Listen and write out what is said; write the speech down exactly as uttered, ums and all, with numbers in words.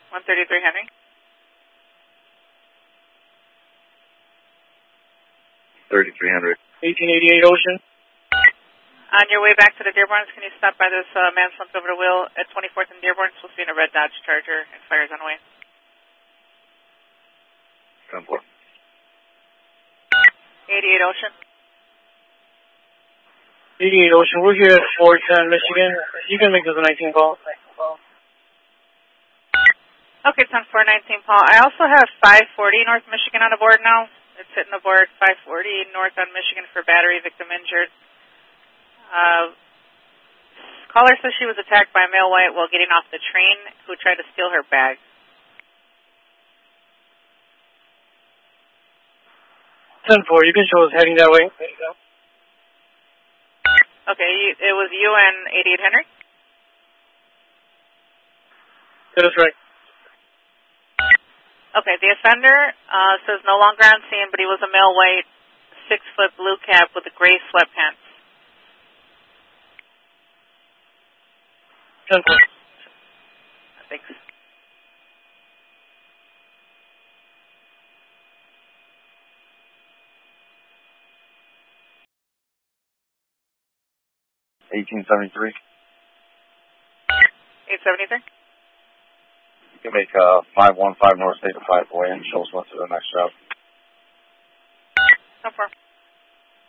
one thirty-three Henry. thirty-three hundred. eighteen eighty-eight Ocean. On your way back to the Dearborns, can you stop by this uh, man slumped over the wheel at twenty-fourth and Dearborn? Supposed to be in a red Dodge Charger and fires on the way. ten four. eighty-eight Ocean. eighty-eight Ocean, we're here at four ten Michigan. You can make this a nineteen call. Okay, ten four nineteen Paul. I also have five forty North Michigan on the board now. It's hitting the board, five forty North on Michigan for battery, victim injured. Uh, caller says she was attacked by a male white while getting off the train who tried to steal her bag. ten four, you can show us heading that way. Okay, it was you and eighty-eight Henry? That is right. Okay, the offender uh, says no longer on scene, but he was a male white, six-foot blue cap with a gray sweatpants. ten four. Thanks. eighteen seventy-three. eight seventy-three? You can make uh, five one five North State to five away and show us what's the next job. ten four.